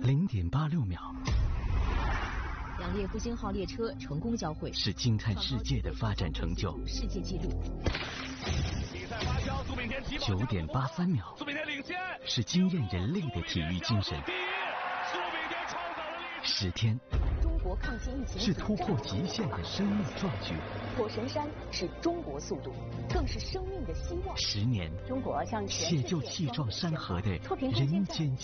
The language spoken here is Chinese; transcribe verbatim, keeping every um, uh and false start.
零点八六秒。 两列复兴号列车成功交汇， 是惊叹世界的发展成就。 世界纪录。 比赛发酵，苏炳添急九点八三秒。 苏炳添领先， 是惊艳人类的体育精神。 第一，苏炳添创造了历史。 十天。 中国抗击疫情是突破极限的生命壮举。 火神山是中国速度，更是生命的希望。 十年。 中国向全世界写就气壮山河的人间。